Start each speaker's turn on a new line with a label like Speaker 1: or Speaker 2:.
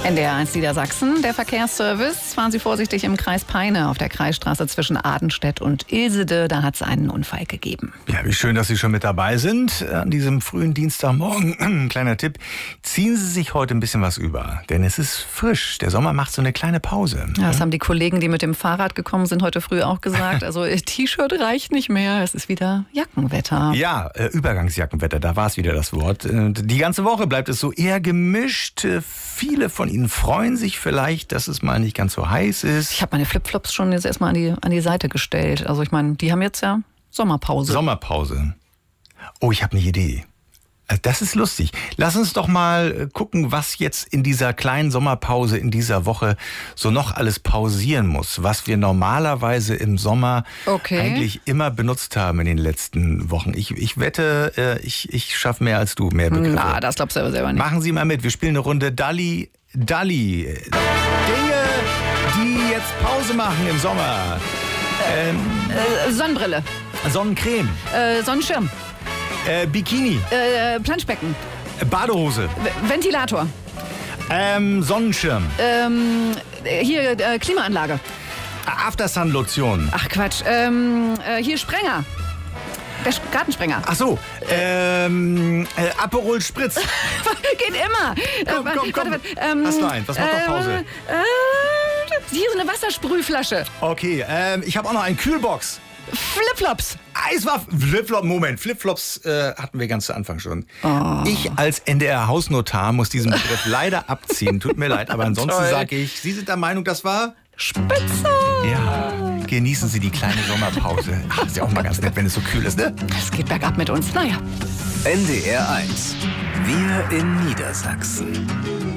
Speaker 1: NDR1 Niedersachsen, der Verkehrsservice. Fahren Sie vorsichtig im Kreis Peine auf der Kreisstraße zwischen Adenstedt und Ilsede. Da hat es einen Unfall gegeben.
Speaker 2: Ja, wie schön, dass Sie schon mit dabei sind an diesem frühen Dienstagmorgen. Kleiner Tipp, ziehen Sie sich heute ein bisschen was über, denn es ist frisch. Der Sommer macht so eine kleine Pause.
Speaker 1: Ja, das haben die Kollegen, die mit dem Fahrrad gekommen sind, heute früh auch gesagt. Also T-Shirt reicht nicht mehr, es ist wieder Jackenwetter.
Speaker 2: Ja, Übergangsjackenwetter, da war es wieder das Wort. Die ganze Woche bleibt es so eher gemischt. Viele von Ihnen freuen sich vielleicht, dass es mal nicht ganz so heiß ist.
Speaker 1: Ich habe meine Flipflops schon jetzt erstmal an die Seite gestellt. Also ich meine, die haben jetzt ja Sommerpause.
Speaker 2: Oh, ich habe eine Idee. Das ist lustig. Lass uns doch mal gucken, was jetzt in dieser kleinen Sommerpause in dieser Woche so noch alles pausieren muss, was wir normalerweise im Sommer eigentlich immer benutzt haben in den letzten Wochen. Ich wette, ich schaffe mehr als du, mehr Begriffe.
Speaker 1: Na, das glaubst du aber selber nicht.
Speaker 2: Machen Sie mal mit, wir spielen eine Runde Dalli. Dinge, die jetzt Pause machen im Sommer.
Speaker 1: Sonnenbrille.
Speaker 2: Sonnencreme.
Speaker 1: Sonnenschirm.
Speaker 2: Bikini.
Speaker 1: Planschbecken.
Speaker 2: Badehose.
Speaker 1: Ventilator.
Speaker 2: Sonnenschirm.
Speaker 1: Hier Klimaanlage.
Speaker 2: Aftersun-Lotion.
Speaker 1: Ach Quatsch. Hier Sprenger. Der Gartensprenger.
Speaker 2: Ach so. Aperol Spritz.
Speaker 1: Geht immer.
Speaker 2: Komm. Hast du einen? Was macht doch Pause?
Speaker 1: Hier so eine Wassersprühflasche.
Speaker 2: Okay, ich habe auch noch einen Kühlbox.
Speaker 1: Flipflops.
Speaker 2: Flipflops hatten wir ganz zu Anfang schon. Oh. Ich als NDR-Hausnotar muss diesen Begriff leider abziehen. Tut mir leid, aber ansonsten sage ich, Sie sind der Meinung, das war
Speaker 1: Spitze.
Speaker 2: Ja, genießen Sie die kleine Sommerpause. Ach, ist ja auch mal ganz nett, wenn es so kühl ist, ne?
Speaker 1: Es geht bergab mit uns. Naja.
Speaker 3: NDR1. Wir in Niedersachsen.